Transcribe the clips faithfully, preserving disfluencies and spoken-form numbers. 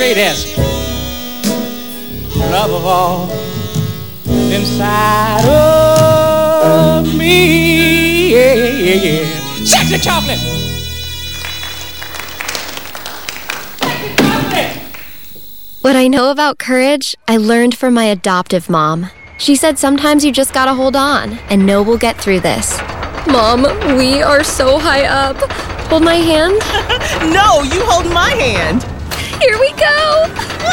greatest love of all inside of me. Yeah, yeah, yeah. Sexy chocolate. Sexy chocolate. What I know about courage, I learned from my adoptive mom. She said sometimes you just gotta hold on and know we'll get through this. Mom, we are so high up. Hold my hand. No, you hold my hand. Here we go.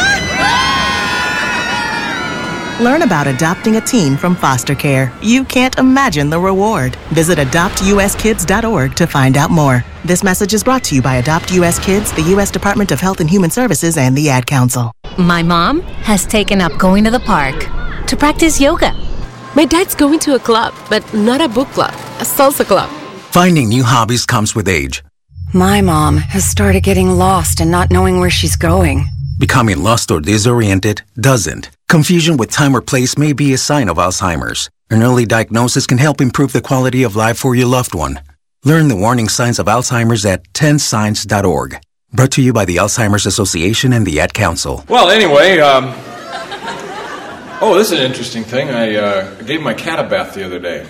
Learn about adopting a teen from foster care. You can't imagine the reward. Visit adopt u s kids dot org to find out more. This message is brought to you by Adopt U S Kids, the U S Department of Health and Human Services, and the Ad Council. My mom has taken up going to the park to practice yoga. My dad's going to a club, but not a book club, a salsa club. Finding new hobbies comes with age. My mom has started getting lost and not knowing where she's going. Becoming lost or disoriented doesn't. Confusion with time or place may be a sign of Alzheimer's. An early diagnosis can help improve the quality of life for your loved one. Learn the warning signs of Alzheimer's at ten signs dot org. Brought to you by the Alzheimer's Association and the Ad Council. Well, anyway, um... oh, this is an interesting thing. I uh, gave my cat a bath the other day.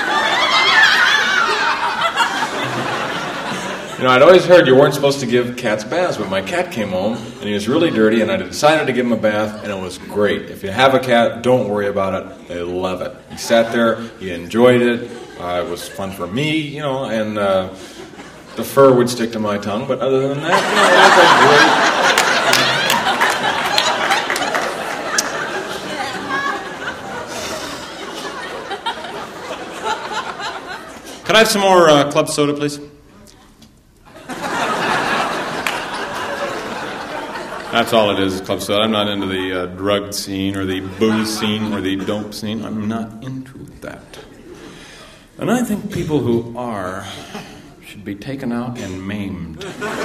You know, I'd always heard you weren't supposed to give cats baths, but my cat came home, and he was really dirty, and I decided to give him a bath, and it was great. If you have a cat, don't worry about it. They love it. He sat there, he enjoyed it. Uh, it was fun for me, you know, and uh, the fur would stick to my tongue, but other than that, you know, it was great. Can I have some more uh, club soda, please? That's all it is, club soda. I'm not into the uh, drug scene or the booze scene or the dope scene. I'm not into that. And I think people who are should be taken out and maimed.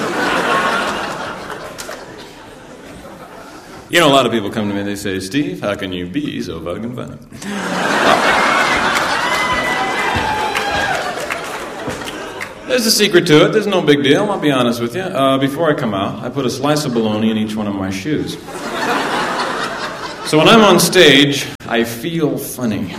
You know, a lot of people come to me and they say, Steve, how can you be so fucking funny? There's a secret to it. There's no big deal. I'll be honest with you. Uh, before I come out, I put a slice of bologna in each one of my shoes. So when I'm on stage, I feel funny.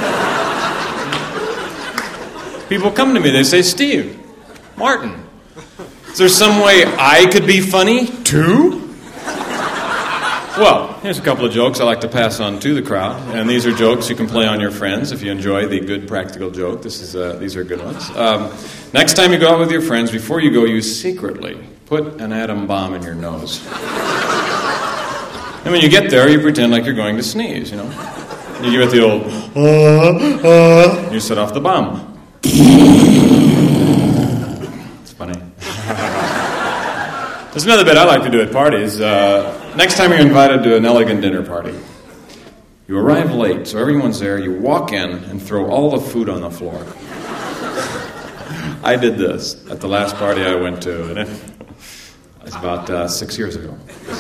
People come to me, they say, Steve, Martin, is there some way I could be funny too? Well, here's a couple of jokes I like to pass on to the crowd, and these are jokes you can play on your friends if you enjoy the good practical joke. This is uh, these are good ones. Um, next time you go out with your friends, before you go, you secretly put an atom bomb in your nose. And when you get there, you pretend like you're going to sneeze, you know. You give it the old, uh, uh, and you set off the bomb. It's funny. There's another bit I like to do at parties. Uh, next time you're invited to an elegant dinner party, you arrive late, so everyone's there. You walk in and throw all the food on the floor. I did this at the last party I went to, and it was about uh, six years ago. So,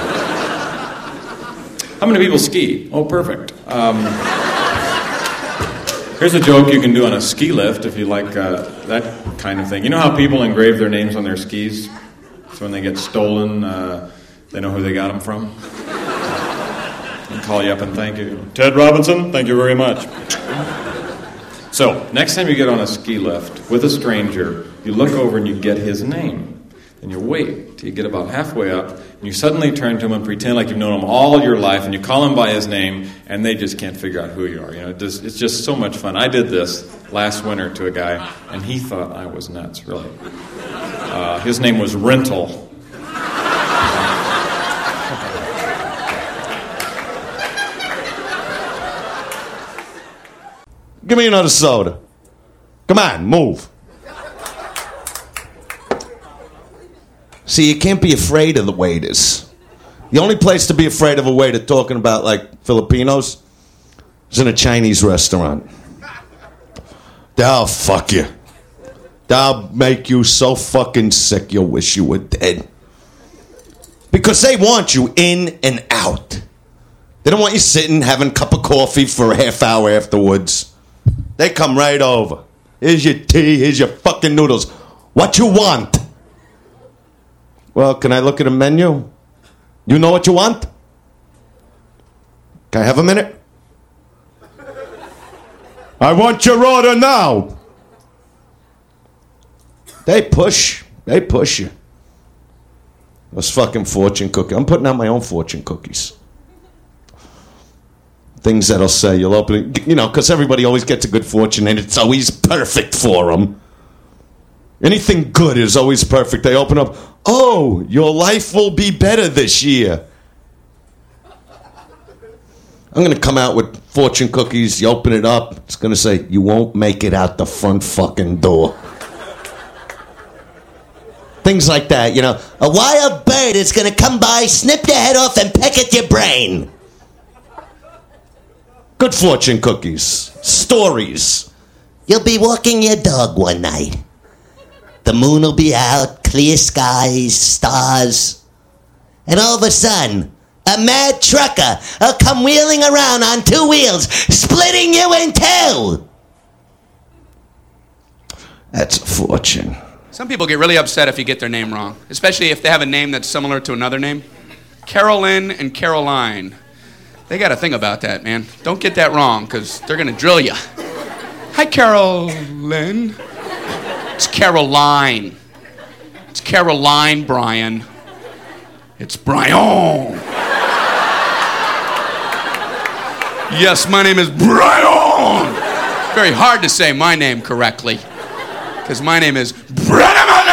how many people ski? Oh, perfect. Um, here's a joke you can do on a ski lift if you like uh, that kind of thing. You know how people engrave their names on their skis? So when they get stolen, uh, they know who they got them from. And call you up and thank you. Ted Robinson, thank you very much. So, next time you get on a ski lift with a stranger, you look over and you get his name. And you wait till you get about halfway up, and you suddenly turn to him and pretend like you've known him all your life, and you call him by his name, and they just can't figure out who you are. You know, it just, it's just so much fun. I did this last winter to a guy, and he thought I was nuts, really. Uh, his name was Rental. Give me another soda. Come on, move. See, you can't be afraid of the waiters. The only place to be afraid of a waiter, talking about like Filipinos, is in a Chinese restaurant. They'll fuck you. They'll make you so fucking sick you'll wish you were dead. Because they want you in and out. They don't want you sitting having a cup of coffee for a half hour afterwards. They come right over. Here's your tea, here's your fucking noodles. What you want? Well, can I look at a menu? You know what you want? Can I have a minute? I want your order now. They push. They push you. Those fucking fortune cookies. I'm putting out my own fortune cookies. Things that'll say you'll open it, you know, because everybody always gets a good fortune and it's always perfect for them. Anything good is always perfect. They open up, oh, your life will be better this year. I'm going to come out with fortune cookies. You open it up. It's going to say, you won't make it out the front fucking door. Things like that, you know. A wild bird is going to come by, snip your head off, and peck at your brain. Good fortune cookies. Stories. You'll be walking your dog one night. The moon will be out, clear skies, stars. And all of a sudden, a mad trucker will come wheeling around on two wheels, splitting you in two. That's a fortune. Some people get really upset if you get their name wrong, especially if they have a name that's similar to another name. Carolyn and Caroline. They got to think about that, man. Don't get that wrong, because they're going to drill you. Hi, Carolyn. It's Caroline. It's Caroline, Brian. It's Brian. Yes, my name is Brian. Very hard to say my name correctly, because my name is Brian.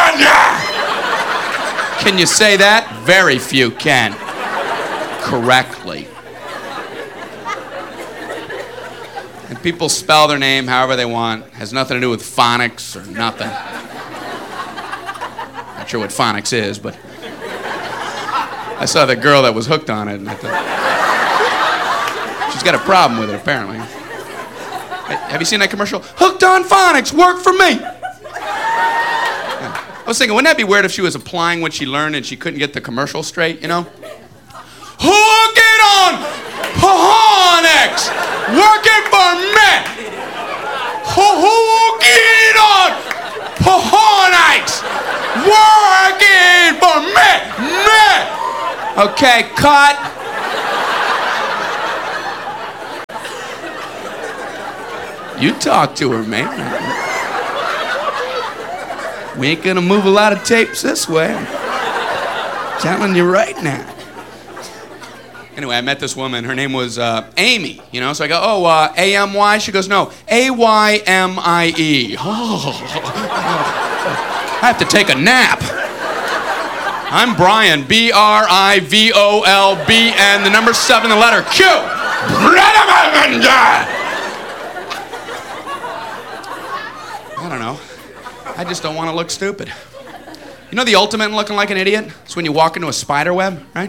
Can you say that? Very few can. Correctly. And people spell their name however they want. Has nothing to do with phonics or nothing. Not sure what phonics is, but I saw the girl that was hooked on it, and I thought, she's got a problem with it, apparently. Have you seen that commercial? Hooked on phonics, work for me. Yeah. I was thinking, wouldn't that be weird if she was applying what she learned and she couldn't get the commercial straight, you know? Hook it on phonics, working for me. Hook it on phonics, working for me. Me. Okay, cut. You talk to her, man. We ain't gonna move a lot of tapes this way. I'm telling you right now. Anyway, I met this woman. Her name was uh, Amy, you know? So I go, oh, uh, A M Y? She goes, no, A Y M I E. Oh. I have to take a nap. I'm Brian, B R I V O L B N, the number seven, the letter Q. I don't know. I just don't want to look stupid. You know the ultimate in looking like an idiot? It's when you walk into a spider web, right?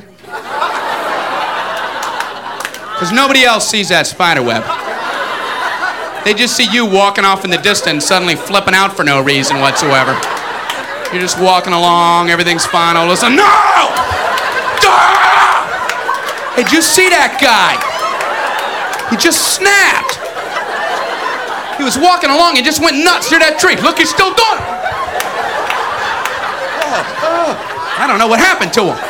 Because nobody else sees that spider web. They just see you walking off in the distance, suddenly flipping out for no reason whatsoever. You're just walking along, everything's fine, all of a sudden, no! Ah! Hey, did you see that guy? He just snapped. He was walking along and just went nuts through that tree. Look, he's still doing it. Oh, oh. I don't know what happened to him.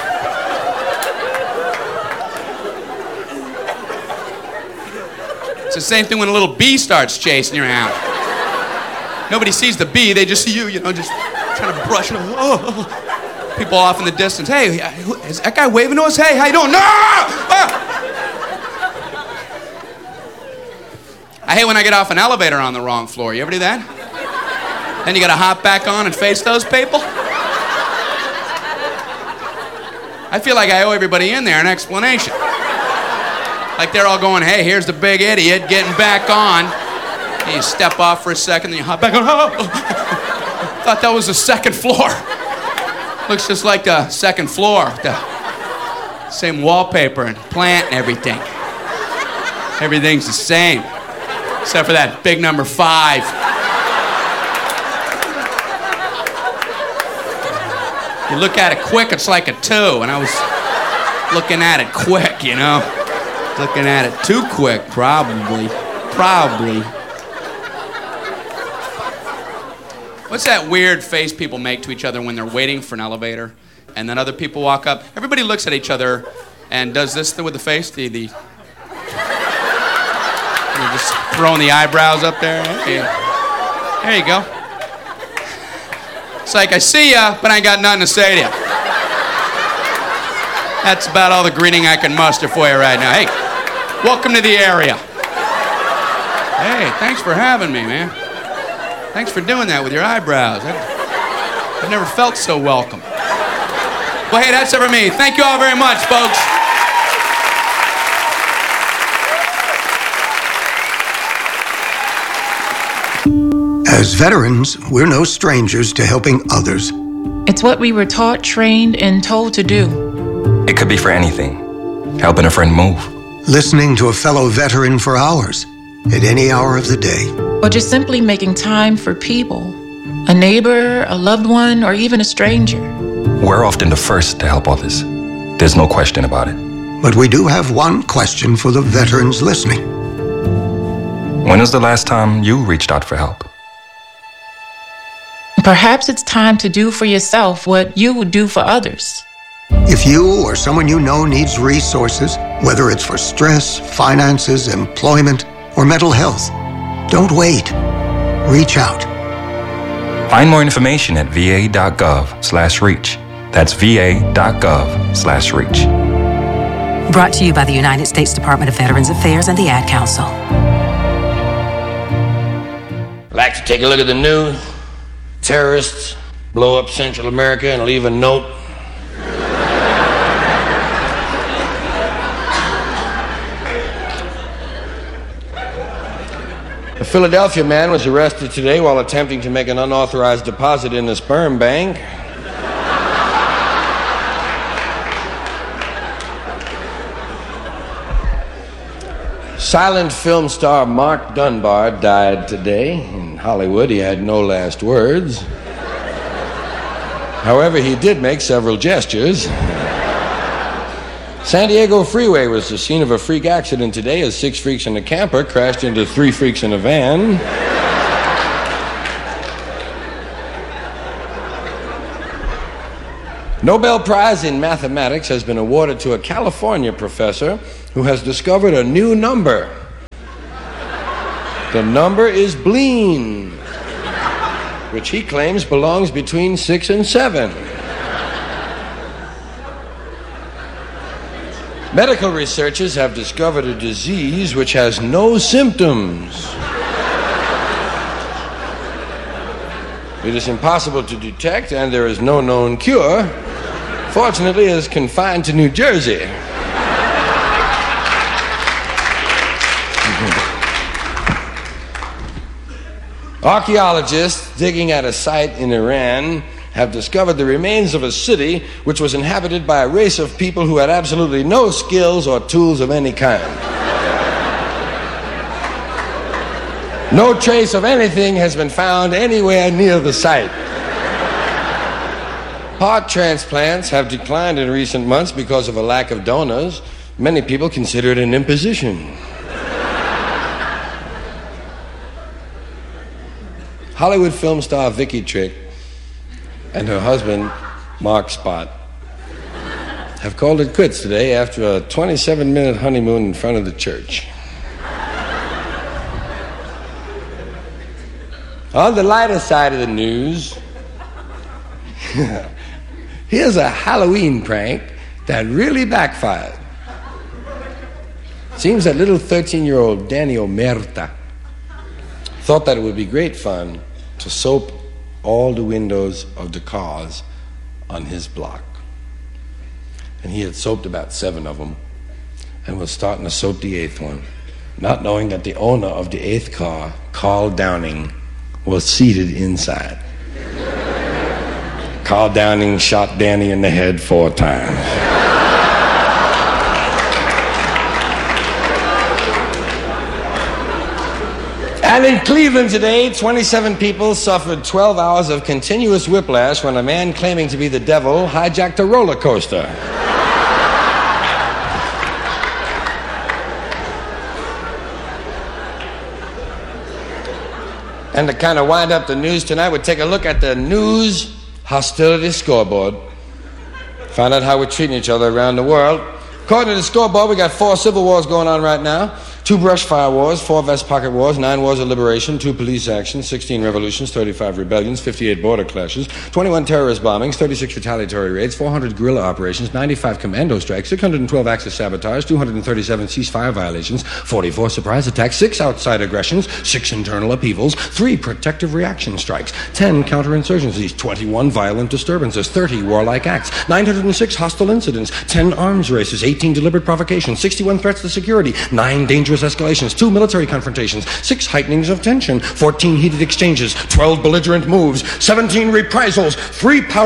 It's the same thing when a little bee starts chasing you around. Nobody sees the bee, they just see you, you know, just trying to brush it. Oh, oh. People off in the distance. Hey, is that guy waving to us? Hey, how you doing? No! Ah! I hate when I get off an elevator on the wrong floor. You ever do that? Then you gotta hop back on and face those people? I feel like I owe everybody in there an explanation. Like they're all going, hey, here's the big idiot getting back on. And you step off for a second, then you hop back on. Oh! Thought that was the second floor. Looks just like the second floor. The same wallpaper and plant and everything. Everything's the same. Except for that big number five. You look at it quick, it's like a two. And I was looking at it quick, you know? Looking at it too quick, probably. Probably. What's that weird face people make to each other when they're waiting for an elevator? And then other people walk up. Everybody looks at each other and does this with the face. The, the You're just throwing the eyebrows up there. Hey, there you go. It's like, I see ya, but I ain't got nothing to say to you. That's about all the greeting I can muster for you right now. Hey, welcome to the area. Hey, thanks for having me, man. Thanks for doing that with your eyebrows. I've, I've never felt so welcome. Well, hey, that's it for me. Thank you all very much, folks. As veterans, we're no strangers to helping others. It's what we were taught, trained, and told to do. It could be for anything. Helping a friend move. Listening to a fellow veteran for hours, at any hour of the day. Or just simply making time for people. A neighbor, a loved one, or even a stranger. We're often the first to help others. There's no question about it. But we do have one question for the veterans listening. When was the last time you reached out for help? Perhaps it's time to do for yourself what you would do for others. If you or someone you know needs resources, whether it's for stress, finances, employment, or mental health, don't wait. Reach out. Find more information at va.gov slash reach. That's va.gov slash reach. Brought to you by the United States Department of Veterans Affairs and the Ad Council. Like to take a look at the news? Terrorists blow up Central America and leave a note. A Philadelphia man was arrested today while attempting to make an unauthorized deposit in a sperm bank. Silent film star Mark Dunbar died today. In Hollywood, he had no last words. However, he did make several gestures. San Diego Freeway was the scene of a freak accident today as six freaks in a camper crashed into three freaks in a van. Nobel Prize in Mathematics has been awarded to a California professor who has discovered a new number. The number is Bleen, which he claims belongs between six and seven. Medical researchers have discovered a disease which has no symptoms. It is impossible to detect, and there is no known cure. Fortunately, it is confined to New Jersey. Archaeologists digging at a site in Iran have discovered the remains of a city which was inhabited by a race of people who had absolutely no skills or tools of any kind. No trace of anything has been found anywhere near the site. Heart transplants have declined in recent months because of a lack of donors. Many people consider it an imposition. Hollywood film star Vicky Trick and her husband, Mark Spot, have called it quits today after a twenty-seven minute honeymoon in front of the church. On the lighter side of the news, here's a Halloween prank that really backfired. Seems that little thirteen-year-old Danny Omerta thought that it would be great fun to soap all the windows of the cars on his block. And he had soaped about seven of them and was starting to soap the eighth one, not knowing that the owner of the eighth car, Carl Downing, was seated inside. Carl Downing shot Danny in the head four times. And in Cleveland today, twenty-seven people suffered twelve hours of continuous whiplash when a man claiming to be the devil hijacked a roller coaster. And to kind of wind up the news tonight, we'll take a look at the news hostility scoreboard. Find out how we're treating each other around the world. According to the scoreboard, we got four civil wars going on right now. Two brush fire wars, four vest pocket wars, nine wars of liberation, two police actions, sixteen revolutions, thirty-five rebellions, fifty-eight border clashes, twenty-one terrorist bombings, thirty-six retaliatory raids, four hundred guerrilla operations, ninety-five commando strikes, six hundred twelve acts of sabotage, two hundred thirty-seven ceasefire violations, forty-four surprise attacks, six outside aggressions, six internal upheavals, three protective reaction strikes, ten counterinsurgencies, twenty-one violent disturbances, thirty warlike acts, nine hundred six hostile incidents, ten arms races, eighteen deliberate provocations, sixty-one threats to security, nine dangerous escalations, two military confrontations, six heightenings of tension, fourteen heated exchanges, twelve belligerent moves, seventeen reprisals, three powder